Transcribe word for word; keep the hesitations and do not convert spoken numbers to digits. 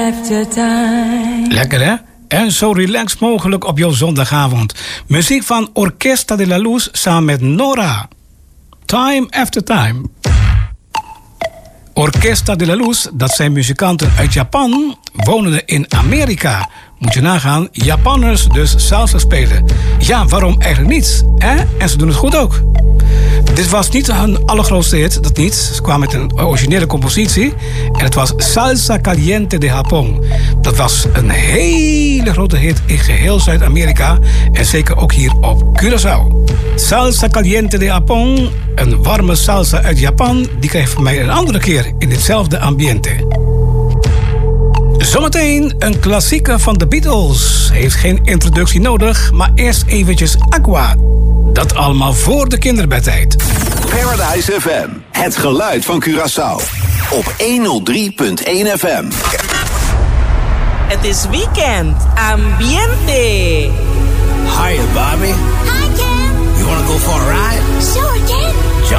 Lekker hè? En zo relaxed mogelijk op jouw zondagavond. Muziek van Orquesta de la Luz samen met Nora. Time After Time. Orquesta de la Luz, dat zijn muzikanten uit Japan, wonende in Amerika. Moet je nagaan, Japanners dus salsa spelen. Ja, waarom eigenlijk niet? Hè? En ze doen het goed ook. Dit was niet hun allergrootste hit, dat niet. Ze kwamen met een originele compositie. En het was Salsa Caliente de Japón. Dat was een hele grote hit in geheel Zuid-Amerika. En zeker ook hier op Curaçao. Salsa Caliente de Japón, een warme salsa uit Japan. Die krijg je van mij een andere keer in ditzelfde ambiente. Zometeen een klassieker van de Beatles. Heeft geen introductie nodig, maar eerst eventjes Aqua. Dat allemaal voor de kinderbedtijd. Paradise F M, het geluid van Curaçao. Op honderddrie punt één F M. Het is weekend. Ambiente.